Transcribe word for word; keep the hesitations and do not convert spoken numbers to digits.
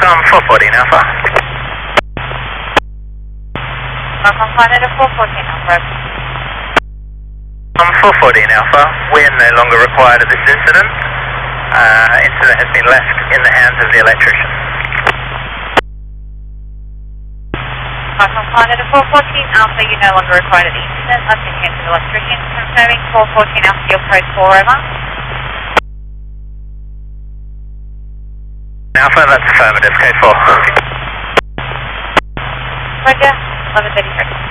Welcome four fourteen Alpha. Welcome Flight four fourteen Alpha. Um, four fourteen Alpha, we're no longer required at this incident. Uh, incident has been left in the hands of the electrician. Welcome Flight four fourteen Alpha, you're no longer required at the incident, left in the hands of the electrician. Confirming four fourteen Alpha, your code four, over. Alpha, that's affirmative, code four. Roger, eleven thirty-six.